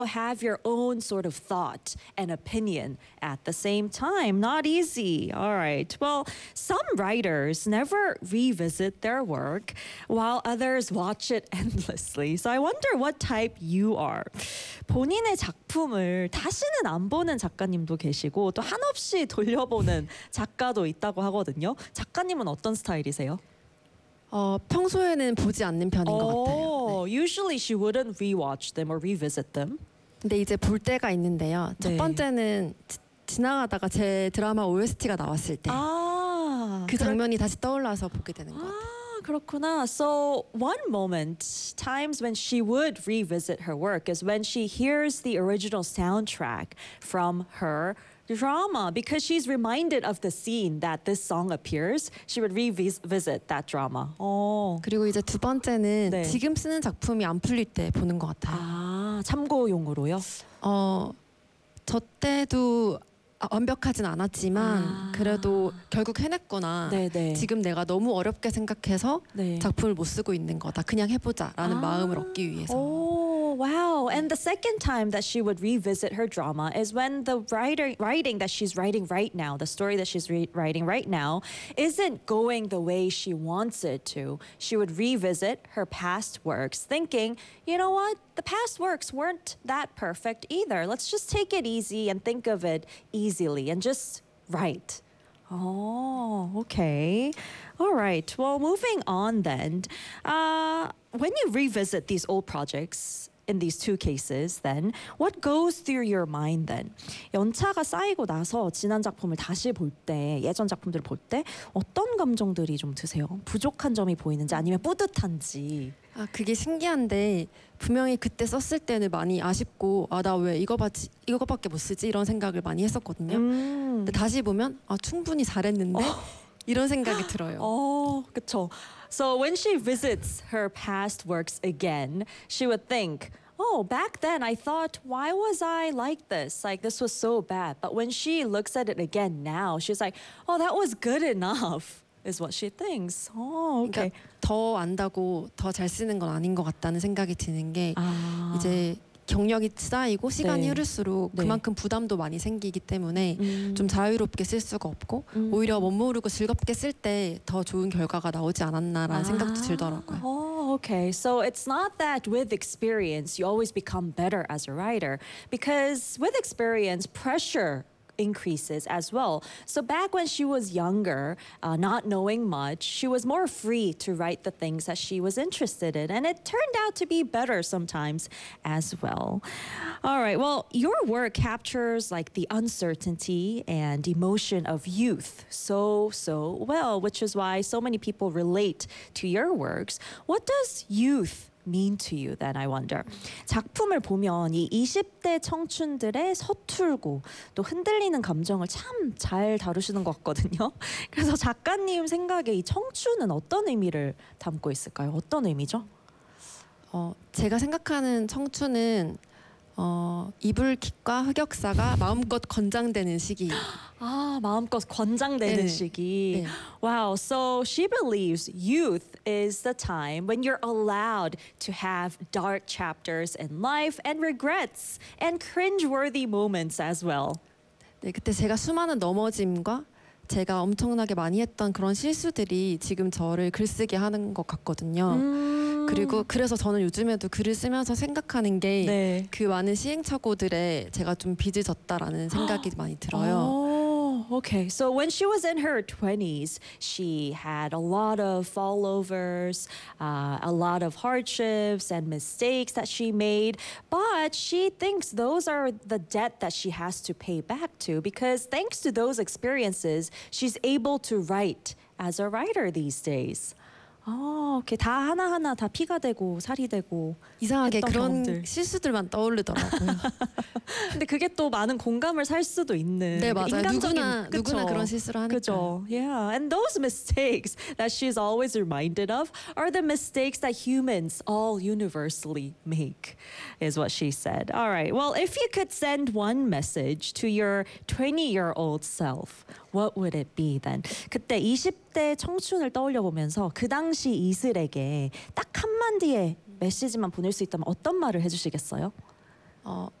have your own sort of thought and opinion at the same time. Not easy. All right. Well, some writers never revisit their work while others watch it endlessly. So I wonder what type you are. 본인의 작품을 다시는 안 보는 작가님도 계시고 또 한없이 돌려보는 작가도 있다고 하거든요. 작가님은 어떤 스타일이세요? 평소에는 보지 않는 편인 것 같아요. Oh, usually she wouldn't rewatch them or revisit them. 근데 이제 볼 때가 있는데요. 첫 네. 번째는 지나가다가 제 드라마 OST가 나왔을 때 그 장면이 다시 떠올라서 보게 되는 것 같아요. 그렇구나. So one moment, times when she would revisit her work is when she hears the original soundtrack from her drama because she's reminded of the scene that this song appears. She would revisit that drama. 그리고 이제 두 번째는 네. 지금 쓰는 작품이 안 풀릴 때 보는 것 같아요. 참고용으로요? 저 때도 완벽하진 않았지만 그래도 결국 해냈구나. 네네. 지금 내가 너무 어렵게 생각해서 네. 작품을 못 쓰고 있는 거다. 그냥 해보자라는 마음을 얻기 위해서. Oh, wow. And the second time that she would revisit her drama is when the writing that she's writing right now, the story that she's writing right now, isn't going the way she wants it to. She would revisit her past works thinking, you know what? The past works weren't that perfect either. Let's just take it easy and think of it easily and just write. Oh, okay. All right. Well, moving on then. When you revisit these old projects, in these two cases, then what goes through your mind then? 연차가 쌓이고 나서 지난 작품을 다시 볼 때, 예전 작품들을 볼 때 어떤 감정들이 좀 드세요? 부족한 점이 보이는지 아니면 뿌듯한지. 그게 신기한데 분명히 그때 썼을 때는 많이 아쉽고 나 왜 이거밖에 못 쓰지 이런 생각을 많이 했었거든요. 근데 다시 보면 충분히 잘했는데 이런 생각이 들어요. 그렇죠. So when she visits her past works again, she would think, oh, back then I thought, why was I like this? Like, this was so bad. But when she looks at it again now, she's like, oh, that was good enough, is what she thinks. Oh, okay. 그러니까 더 안다고 더 잘 쓰는 건 아닌 것 같다는 생각이 드는 게 이제 경력이 쌓이고 시간이 네. 흐를수록 네. 그만큼 부담도 많이 생기기 때문에 좀 자유롭게 쓸 수가 없고 오히려 멋모르고 즐겁게 쓸 때 더 좋은 결과가 나오지 않았나라는 생각도 들더라고요. Oh, okay. So it's not that with experience you always become better as a writer, because with experience, pressure increases as well. So back when she was younger, not knowing much, she was more free to write the things that she was interested in, and it turned out to be better sometimes as well. All right, well, your work captures like the uncertainty and emotion of youth so well, which is why so many people relate to your works. What does youth mean to you then, I wonder? 작품을 보면 이 20대 청춘들의 서툴고 또 흔들리는 감정을 참 잘 다루시는 것 같거든요. 그래서 작가님 생각에 이 청춘은 어떤 의미를 담고 있을까요? 어떤 의미죠? 제가 생각하는 청춘은 이불킥과 흑역사가 마음껏 권장되는 시기. 마음껏 권장되는 네. 시기. 네. Wow, so she believes youth is the time when you're allowed to have dark chapters in life and regrets and cringeworthy moments as well. 네, 그때 제가 수많은 넘어짐과 제가 엄청나게 많이 했던 그런 실수들이 지금 저를 글쓰게 하는 것 같거든요. 그리고 그래서 저는 요즘에도 글을 쓰면서 생각하는 게 그 많은 시행착오들에 제가 좀 빚을 졌다라는 생각이 많이 들어요. Okay. So when she was in her 20s, she had a lot of fallovers, a lot of hardships and mistakes that she made. But she thinks those are the debt that she has to pay back to, because thanks to those experiences, she's able to write as a writer these days. 이렇게 다 하나하나 다 피가 되고 살이 되고 이상하게 했던 그런 경험들. 실수들만 떠오르더라고요. 근데 그게 또 많은 공감을 살 수도 있는 네, 맞아요. 인간적인 누구나 그런 실수를 하니까. 그죠? Yeah, and those mistakes that she's always reminded of are the mistakes that humans all universally make, is what she said. All right. Well, if you could send one message to your 20-year-old self, what would it be then? 그때 20대 청춘을 떠올려 보면서 그 당시 이슬에게 딱 한마디의 메시지만 보낼 수 있다면 어떤 말을 해주시겠어요? 어,